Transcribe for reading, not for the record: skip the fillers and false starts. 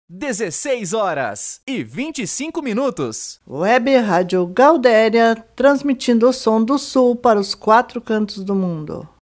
16h25. Web Rádio Gaudéria, transmitindo o som do Sul para os 4 cantos do mundo.